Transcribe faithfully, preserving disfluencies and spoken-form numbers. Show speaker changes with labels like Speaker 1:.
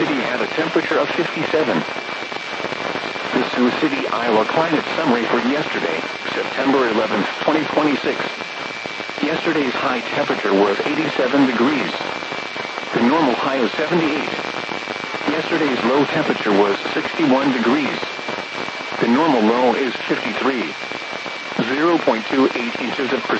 Speaker 1: City had a temperature of fifty-seven. The Sioux City, Iowa climate summary for yesterday, September eleventh, twenty twenty-six. Yesterday's high temperature was eighty-seven degrees. The normal high was seventy-eight. Yesterday's low temperature was sixty-one degrees. The normal low is fifty-three. zero point two eight inches of precipitation.